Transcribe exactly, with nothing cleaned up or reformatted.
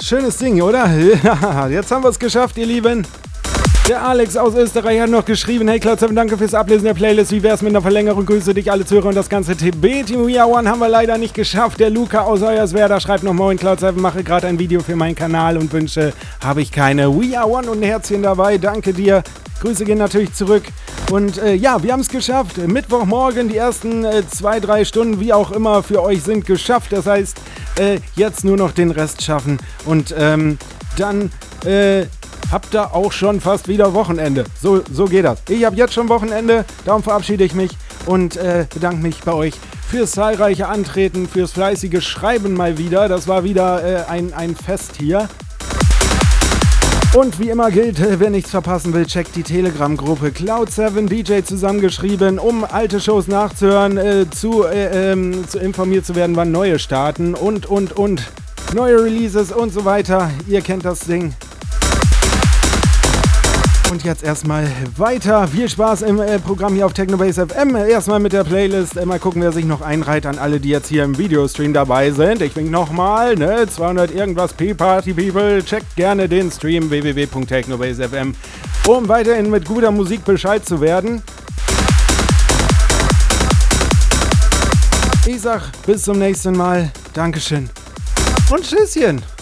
schönes Ding, oder? Ja, jetzt haben wir es geschafft, ihr Lieben. Der Alex aus Österreich hat noch geschrieben: Hey Cloud sieben, danke fürs Ablesen der Playlist. Wie wär's mit einer Verlängerung? Grüße dich alle Zuhörer und das ganze T B-Team. We Are One haben wir leider nicht geschafft. Der Luca aus Hoyerswerda schreibt noch: Moin Cloud sieben, mache gerade ein Video für meinen Kanal und wünsche, habe ich keine. We Are One und ein Herzchen dabei. Danke dir. Grüße gehen natürlich zurück. Und äh, ja, wir haben es geschafft. Mittwochmorgen, die ersten äh, zwei, drei Stunden, wie auch immer, für euch sind geschafft. Das heißt, äh, jetzt nur noch den Rest schaffen. Und ähm, dann äh, habt ihr auch schon fast wieder Wochenende. So, so geht das. Ich habe jetzt schon Wochenende, darum verabschiede ich mich und äh, bedanke mich bei euch fürs zahlreiche Antreten, fürs fleißige Schreiben mal wieder. Das war wieder äh, ein, ein Fest hier. Und wie immer gilt, wer nichts verpassen will, checkt die Telegram-Gruppe Cloud sieben D J zusammengeschrieben, um alte Shows nachzuhören, äh, zu, äh, ähm, zu informiert zu werden, wann neue starten und, und, und. Neue Releases und so weiter. Ihr kennt das Ding. Und jetzt erstmal weiter. Viel Spaß im äh, Programm hier auf Technobase F M. Erstmal mit der Playlist. Äh, mal gucken, wer sich noch einreiht an alle, die jetzt hier im Videostream dabei sind. Ich wink nochmal, ne? zweihundert irgendwas P-Party People. Checkt gerne den Stream w w w punkt technobase punkt f m, um weiterhin mit guter Musik Bescheid zu werden. Ich sag bis zum nächsten Mal. Dankeschön. Und Tschüsschen.